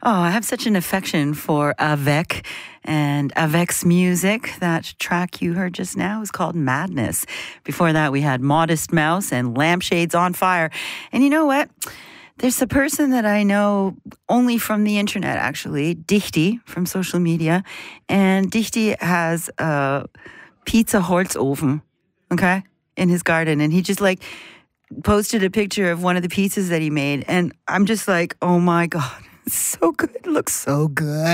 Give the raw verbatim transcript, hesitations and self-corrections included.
Oh, I have such an affection for Avec and Avic's music. That track you heard just now is called Madness. Before that, we had Modest Mouse and Lampshades on Fire. And you know what? There's a person that I know only from the internet, actually, Dichty from social media. And Dichty has a pizza Holzofen, okay, in his garden. And he just like posted a picture of one of the pizzas that he made. And I'm just like, oh my God, it's so good. It looks so good.